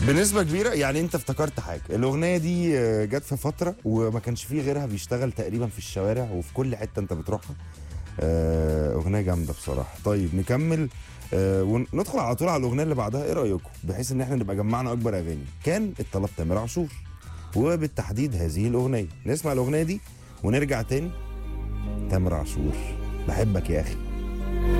بنسبة كبيرة. يعني انت افتكرت حاجة، الأغنية دي جت في فترة وما كانش فيه غيرها بيشتغل تقريبا في الشوارع وفي كل حتة انت بتروحها. أغنية جامدة بصراحة. طيب نكمل وندخل على طول على الأغنية اللي بعدها، ايه رأيكم؟ بحيث ان احنا نبقى جمعنا أكبر أغاني. كان الطلب تامر عاشور، وبالتحديد هذه الأغنية. نسمع الأغنية دي ونرجع تاني. تامر عاشور، بحبك يا أخي.